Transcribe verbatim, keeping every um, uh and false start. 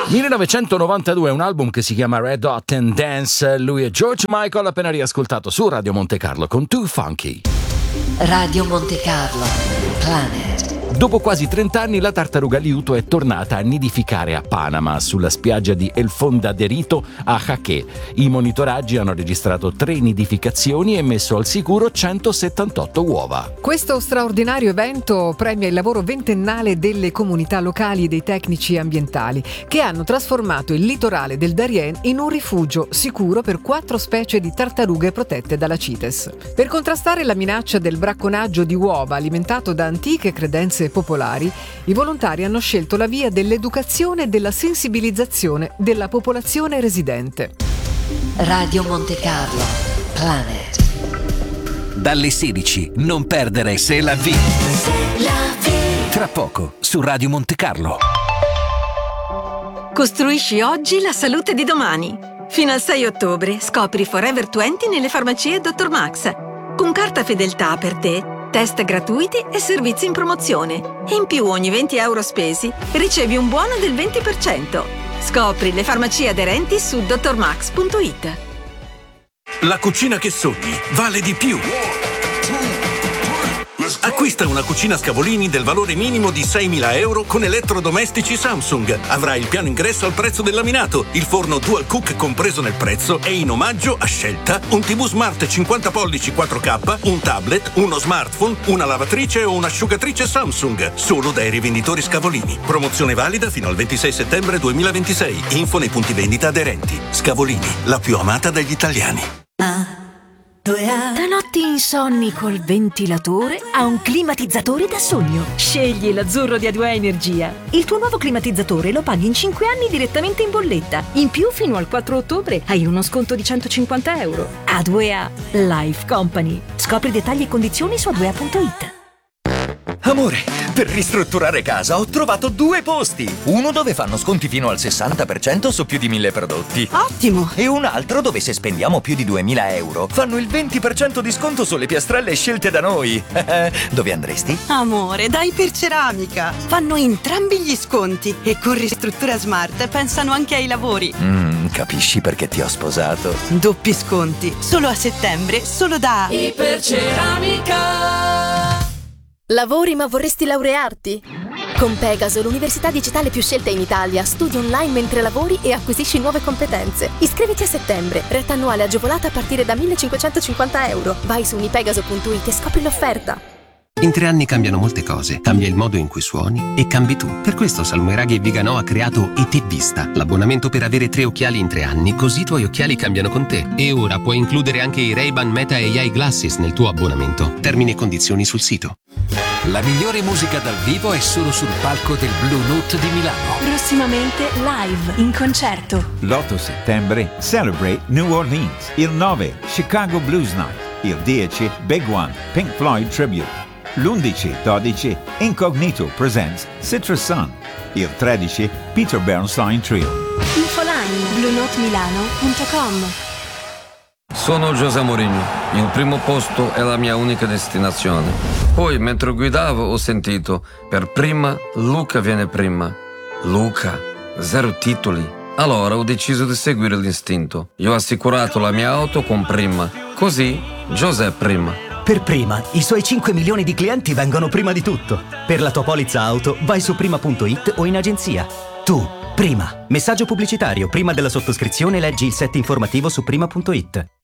millenovecentonovantadue, un album che si chiama Red Hot and Dance. Lui è George Michael, appena riascoltato su Radio Monte Carlo con Too Funky. Radio Monte Carlo, Planet. Dopo quasi trenta anni la tartaruga liuto è tornata a nidificare a Panama, sulla spiaggia di El Fondaderito a Jaque. I monitoraggi hanno registrato tre nidificazioni e messo al sicuro centosettantotto uova. Questo straordinario evento premia il lavoro ventennale delle comunità locali e dei tecnici ambientali, che hanno trasformato il litorale del Darien in un rifugio sicuro per quattro specie di tartarughe protette dalla CITES. Per contrastare la minaccia del bracconaggio di uova alimentato da antiche credenze popolari, i volontari hanno scelto la via dell'educazione e della sensibilizzazione della popolazione residente. Radio Monte Carlo, Planet. Dalle sedici, non perdere C'est la vie. C'est la vie. Tra poco, su Radio Monte Carlo. Costruisci oggi la salute di domani. Fino al sei ottobre scopri Forever venti nelle farmacie dottor Max. Con carta fedeltà per te, test gratuiti e servizi in promozione. E in più ogni venti euro spesi ricevi un buono del venti per cento. Scopri le farmacie aderenti su dottor max punto it. La cucina che sogni vale di più. Acquista una cucina Scavolini del valore minimo di seimila euro con elettrodomestici Samsung. Avrai il piano ingresso al prezzo del laminato, il forno Dual Cook compreso nel prezzo e in omaggio a scelta un tivù smart cinquanta pollici quattro K, un tablet, uno smartphone, una lavatrice o un'asciugatrice Samsung. Solo dai rivenditori Scavolini. Promozione valida fino al ventisei settembre duemilaventisei. Info nei punti vendita aderenti. Scavolini, la più amata dagli italiani. Ah. Da notti insonni col ventilatore a un climatizzatore da sogno. Scegli l'azzurro di A due A Energia. Il tuo nuovo climatizzatore lo paghi in cinque anni direttamente in bolletta. In più, fino al quattro ottobre hai uno sconto di centocinquanta euro. A due A Life Company. Scopri dettagli e condizioni su a due a punto it. Amore, per ristrutturare casa ho trovato due posti. Uno dove fanno sconti fino al sessanta per cento su più di mille prodotti. Ottimo! E un altro dove se spendiamo più di duemila euro fanno il venti per cento di sconto sulle piastrelle scelte da noi. Dove andresti? Amore, dai per Ceramica. Fanno entrambi gli sconti e con Ristruttura Smart pensano anche ai lavori. Mm, capisci perché ti ho sposato? Doppi sconti, solo a settembre, solo da Iperceramica. Lavori ma vorresti laurearti? Con Pegaso, l'università digitale più scelta in Italia, studi online mentre lavori e acquisisci nuove competenze. Iscriviti a settembre, retta annuale agevolata a partire da millecinquecentocinquanta euro. Vai su unipegaso punto it e scopri l'offerta. In tre anni cambiano molte cose, cambia il modo in cui suoni e cambi tu. Per questo Salmoiraghi e Vigano ha creato E T Vista, l'abbonamento per avere tre occhiali in tre anni, così i tuoi occhiali cambiano con te. E ora puoi includere anche i Ray-Ban Meta A I Glasses nel tuo abbonamento. Termini e condizioni sul sito. La migliore musica dal vivo è solo sul palco del Blue Note di Milano. Prossimamente live, in concerto. L'otto settembre Celebrate New Orleans. Il nove Chicago Blues Night. Il dieci Big One Pink Floyd Tribute. L'undici dodici Incognito presents Citrus Sun. Il tredici Peter Bernstein Trio. Infoline blue note milano punto com. Sono José Mourinho. Il primo posto è la mia unica destinazione. Poi, mentre guidavo, ho sentito: per prima, Luca viene prima. Luca, zero titoli. Allora ho deciso di seguire l'istinto. Io ho assicurato la mia auto con Prima. Così, José prima. Per Prima, i suoi cinque milioni di clienti vengono prima di tutto. Per la tua polizza auto, vai su prima punto it o in agenzia. Tu, Prima. Messaggio pubblicitario. Prima della sottoscrizione leggi il set informativo su prima punto it.